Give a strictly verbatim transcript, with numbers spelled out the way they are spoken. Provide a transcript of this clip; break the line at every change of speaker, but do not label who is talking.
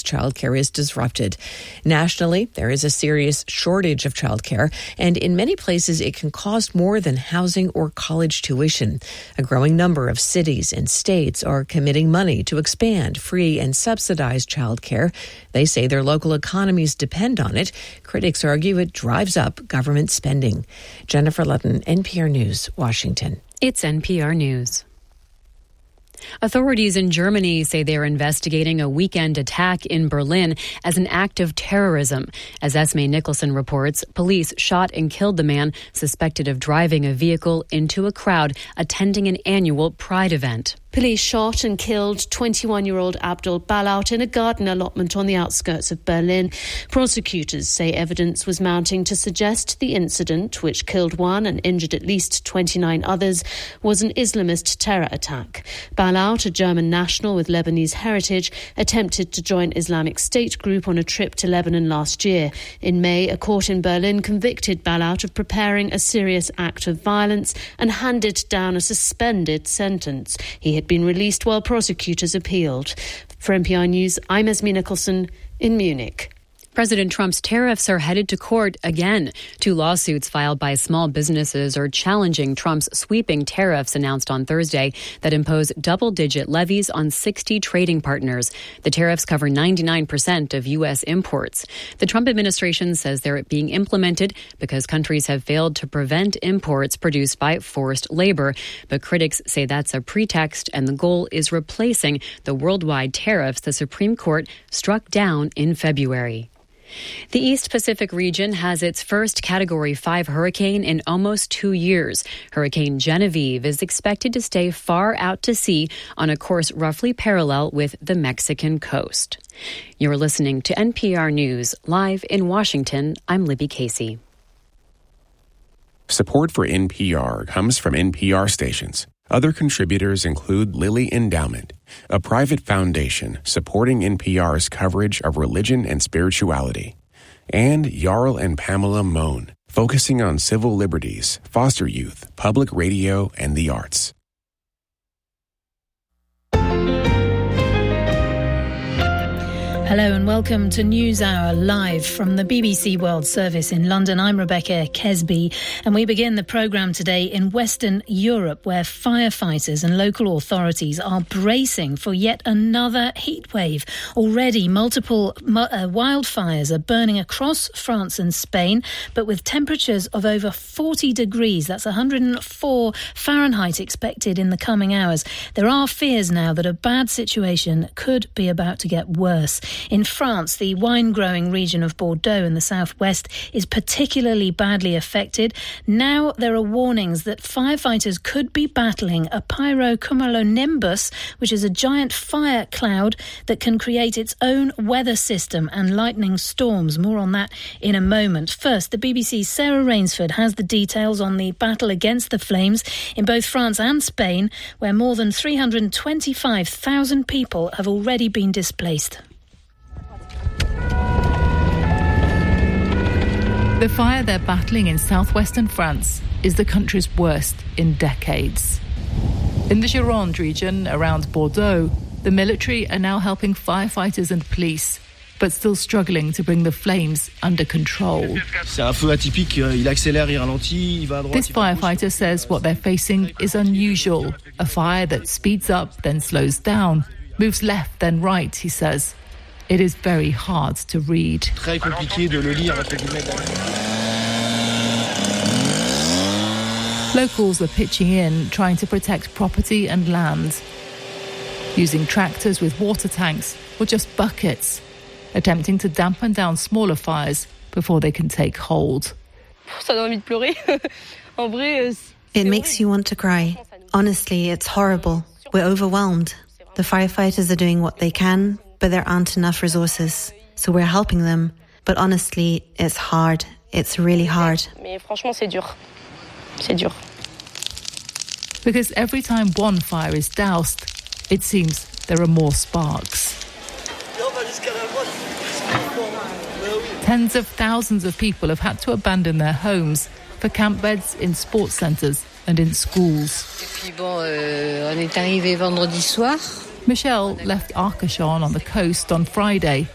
childcare is disrupted. Nationally, there is a serious shortage of childcare, and in many places it can cost more than housing or college tuition. A growing number of cities and states are committing money to expand free and subsidized childcare. They say their local economies depend on it. Critics argue it drives up government spending. Jennifer Ludden, N P R News, Washington.
It's N P R News. Authorities in Germany say they're investigating a weekend attack in Berlin as an act of terrorism. As Esme Nicholson reports, police shot and killed the man suspected of driving a vehicle into a crowd attending an annual Pride event.
Police shot and killed twenty-one-year-old Abdul Balaut in a garden allotment on the outskirts of Berlin. Prosecutors say evidence was mounting to suggest the incident, which killed one and injured at least twenty-nine others, was an Islamist terror attack. Balaut, a German national with Lebanese heritage, attempted to join Islamic State group on a trip to Lebanon last year. In May, a court in Berlin convicted Balaut of preparing a serious act of violence and handed down a suspended sentence. He had been released while prosecutors appealed. For N P R News, I'm Esme Nicholson in Munich.
President Trump's tariffs are headed to court again. Two lawsuits filed by small businesses are challenging Trump's sweeping tariffs announced on Thursday that impose double-digit levies on sixty trading partners. The tariffs cover ninety-nine percent of U S imports. The Trump administration says they're being implemented because countries have failed to prevent imports produced by forced labor. But critics say that's a pretext, and the goal is replacing the worldwide tariffs the Supreme Court struck down in February. The East Pacific region has its first Category five hurricane in almost two years. Hurricane Genevieve is expected to stay far out to sea on a course roughly parallel with the Mexican coast. You're listening to N P R News. Live in Washington, I'm Libby Casey.
Support for N P R comes from N P R stations. Other contributors include Lilly Endowment, a private foundation supporting N P R's coverage of religion and spirituality, and Jarl and Pamela Mohn, focusing on civil liberties, foster youth, public radio, and the arts.
Hello and welcome to NewsHour live from the B B C World Service in London. I'm Rebecca Kesby, and we begin the programme today in Western Europe, where firefighters and local authorities are bracing for yet another heatwave. Already multiple uh, wildfires are burning across France and Spain, but with temperatures of over forty degrees, that's one hundred four Fahrenheit expected in the coming hours. There are fears now that a bad situation could be about to get worse. In France, the wine-growing region of Bordeaux in the southwest is particularly badly affected. Now there are warnings that firefighters could be battling a pyrocumulonimbus, which is a giant fire cloud that can create its own weather system and lightning storms. More on that in a moment. First, the B B C's Sarah Rainsford has the details on the battle against the flames in both France and Spain, where more than three hundred twenty-five thousand people have already been displaced.
The fire they're battling in southwestern France is the country's worst in decades. In the Gironde region around Bordeaux, the military are now helping firefighters and police, but still struggling to bring the flames under control. This firefighter says what they're facing is unusual. A fire that speeds up, then slows down, moves left, then right, he says. It is very hard to read. Locals are pitching in, trying to protect property and land, using tractors with water tanks or just buckets, attempting to dampen down smaller fires before they can take hold.
It makes you want to cry. Honestly, it's horrible. We're overwhelmed. The firefighters are doing what they can, but there aren't enough resources. So we're helping them. But honestly, it's hard. It's really hard.
Because every time one fire is doused, it seems there are more sparks. Tens of thousands of people have had to abandon their homes for camp beds in sports centres and in schools. Michelle left Arcachon on the coast on Friday